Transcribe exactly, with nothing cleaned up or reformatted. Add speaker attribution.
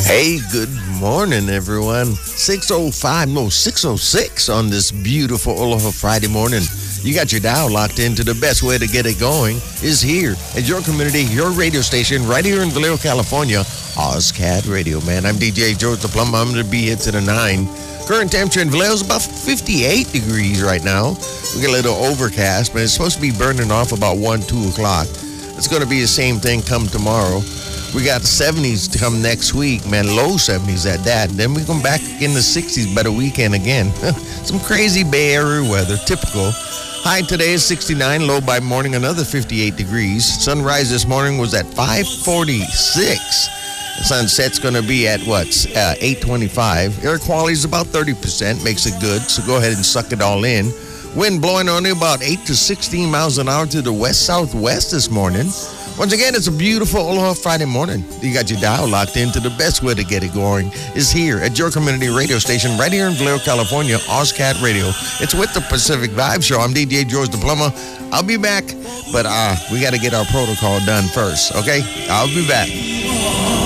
Speaker 1: Hey, good morning, everyone. six oh five, no, six oh six on this beautiful Aloha Friday morning. You got your dial locked into the best way to get it going is here at your community, your radio station, right here in Vallejo, California, OzCat Radio, man. I'm D J George the Plumber. I'm going to be here to the nine. Current temperature in Vallejo is about fifty-eight degrees right now. We got a little overcast, but it's supposed to be burning off about one, two o'clock. It's going to be the same thing come tomorrow. We got the seventies to come next week, man, low seventies at that. And then we come back in the sixties by the weekend again. Some crazy Bay Area weather, typical. High today is sixty-nine, low by morning another fifty-eight degrees. Sunrise this morning was at five forty-six. The sunset's going to be at, what, uh, eight twenty-five. Air quality is about thirty percent, makes it good, so go ahead and suck it all in. Wind blowing only about eight to sixteen miles an hour to the west-southwest this morning. Once again, it's a beautiful Aloha Friday morning. You got your dial locked into the best way to get it going is here at your community radio station right here in Vallejo, California, OzCat Radio. It's with the Pacific Vibe Show. I'm D J George the Plumber. I'll be back, but uh, we got to get our protocol done first, okay? I'll be back.